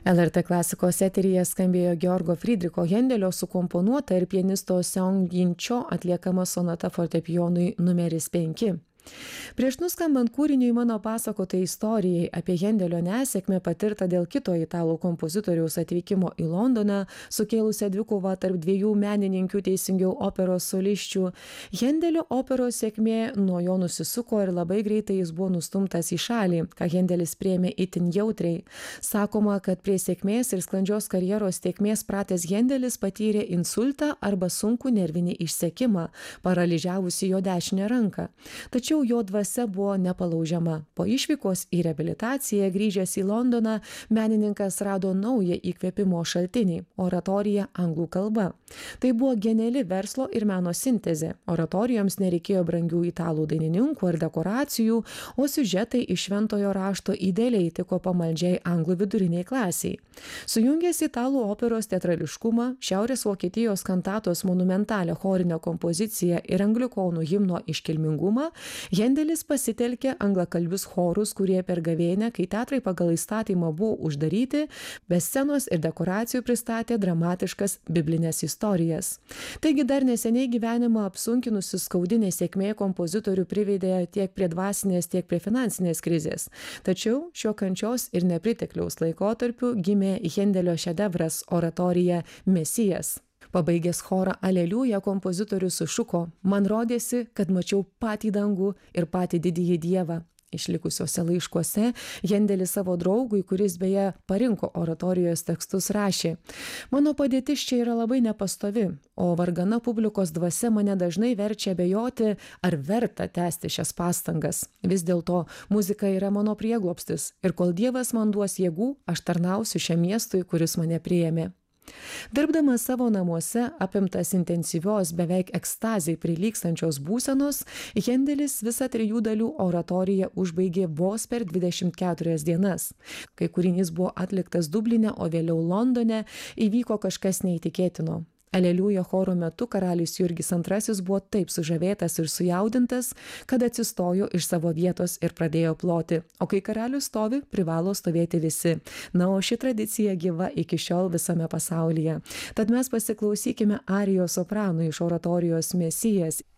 LRT klasikos eteryje skambėjo Georgo Friedricho Hendelio sukomponuota ir pianisto Seong Ginčio atliekama sonata fortepijonui numeris 5. Prieš nuskambant kūriniui mano pasakota istorijai apie Hendelio nesėkmę patirtą dėl kito italų kompozitoriaus atvykimo į Londoną, sukėlusią dvikovą tarp dviejų menininkių, teisingiau operos solisčių, Hendelio operos sėkmė nuo jo nusisuko ir labai greitai jis buvo nustumtas į šalį, ką Hendelis priėmė itin jautriai. Sakoma, kad prie sėkmės ir sklandžios karjeros tėkmės pratęs Hendelis patyrė insultą arba sunkų nervinį išsekimą, paralyžiavusi jo dešinę ranką. Tačiau jo dvasia buvo nepalaužiama. Po išvykos į reabilitaciją grįžęs į Londoną, menininkas rado naują įkvėpimo šaltinį – oratoriją anglų kalba. Tai buvo geniali verslo ir meno sintezė. Oratorijoms nereikėjo brangių italų dainininkų ar dekoracijų, o siužetai iš šventojo rašto idealiai tiko pamaldžiai anglų viduriniai klasiai. Sujungęs italų operos teatrališkumą, Šiaurės Vokietijos kantatos monumentalią chorinę kompoziciją ir anglikonų himno iškilmingumą, Hendelis pasitelkė anglakalbius chorus, kurie per gavėnią, kai teatrai pagal įstatymą buvo uždaryti, be scenos ir dekoracijų pristatė dramatiškas biblinės istorijas. Taigi dar neseniai gyvenimą apsunkinusi skaudinė sėkmė kompozitorių privedė tiek prie dvasinės, tiek prie finansinės krizės. Tačiau šio kančios ir nepritekliaus laikotarpiu gimė Hendelio šedevras oratorija Mesijas. Pabaigęs chorą Aleliuja, kompozitorius sušuko: "Man rodėsi, kad mačiau patį dangų ir patį didįjį Dievą." Išlikusiuose laiškuose Hendelis savo draugui, kuris beje parinko oratorijos tekstus, rašė: "Mano padėtis čia yra labai nepastovi, o vargana publikos dvasia mane dažnai verčia abejoti, ar verta tęsti šias pastangas. Vis dėlto muzika yra mano prieglobstis ir kol Dievas man duos jėgų, aš tarnausiu šiam miestui, kuris mane priėmė." Dirbdamas savo namuose, apimtas intensyvios, beveik ekstazei prilygstančios būsenos, Hendelis visą 3 dalių oratoriją užbaigė vos per 24 dienas. Kai kūrinys buvo atliktas Dubline, o vėliau Londone, įvyko kažkas neįtikėtino. Aleliuja choro metu karalius Jurgis II buvo taip sužavėtas ir sujaudintas, kad atsistojo iš savo vietos ir pradėjo ploti. O kai karalius stovi, privalo stovėti visi. Na, o ši tradicija gyva iki šiol visame pasaulyje. Tad mes pasiklausykime arijos sopranų iš oratorijos Mesijas